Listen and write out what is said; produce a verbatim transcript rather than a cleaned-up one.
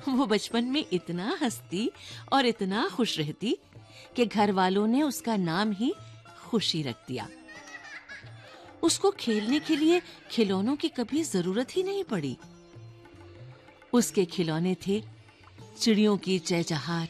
वो बचपन में इतना हंसती और इतना खुश रहती कि घर वालों ने उसका नाम ही खुशी रख दिया। उसको खेलने के लिए खिलौनों की कभी जरूरत ही नहीं पड़ी। उसके खिलौने थे चिड़ियों की चहचहाट,